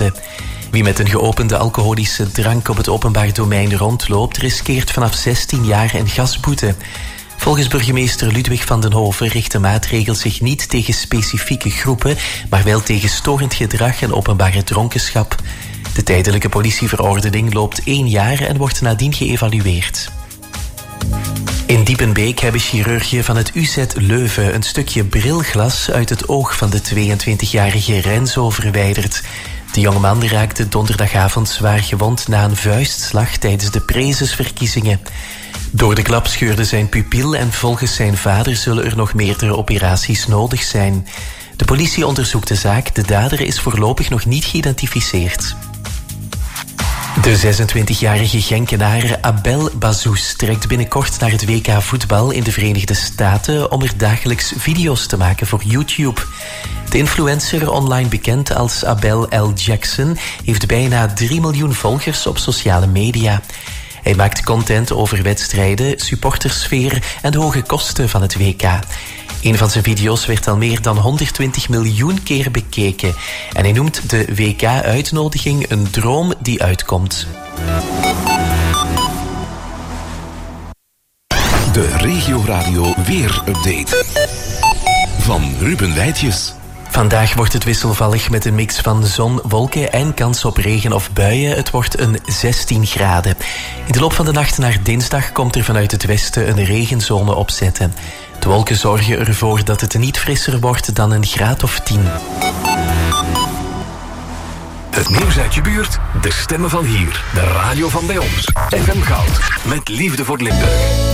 zitten. Wie met een geopende alcoholische drank op het openbaar domein rondloopt, riskeert vanaf 16 jaar een gasboete. Volgens burgemeester Ludwig van den Hoven richt de maatregel zich niet tegen specifieke groepen, maar wel tegen storend gedrag en openbare dronkenschap. De tijdelijke politieverordening loopt 1 jaar en wordt nadien geëvalueerd. In Diepenbeek hebben chirurgen van het UZ Leuven een stukje brilglas uit het oog van de 22-jarige Renzo verwijderd. De jongeman raakte donderdagavond zwaar gewond na een vuistslag tijdens de prezesverkiezingen. Door de klap scheurde zijn pupil en volgens zijn vader zullen er nog meerdere operaties nodig zijn. De politie onderzoekt de zaak. De dader is voorlopig nog niet geïdentificeerd. De 26-jarige Genkenaar Abel Bazous trekt binnenkort naar het WK voetbal in de Verenigde Staten om er dagelijks video's te maken voor YouTube. De influencer, online bekend als Abel L. Jackson, heeft bijna 3 miljoen volgers op sociale media. Hij maakt content over wedstrijden, supportersfeer en de hoge kosten van het WK. Een van zijn video's werd al meer dan 120 miljoen keer bekeken. En hij noemt de WK-uitnodiging een droom die uitkomt. De Regio Radio Weer-update van Ruben Wijtjes. Vandaag wordt het wisselvallig met een mix van zon, wolken en kans op regen of buien. Het wordt een 16 graden. In de loop van de nacht naar dinsdag komt er vanuit het westen een regenzone opzetten. De wolken zorgen ervoor dat het niet frisser wordt dan een graad of 10. Het nieuws uit je buurt, de stemmen van hier, de radio van bij ons. FM Goud, met liefde voor Limburg.